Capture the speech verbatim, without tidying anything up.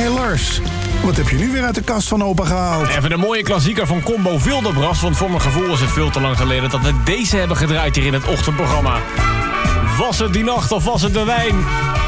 Hey Lars, wat heb je nu weer uit de kast van opa gehaald? Even een mooie klassieker van Combo Wildebras. Want voor mijn gevoel is het veel te lang geleden dat we deze hebben gedraaid hier in het ochtendprogramma. Was het die nacht of was het de wijn?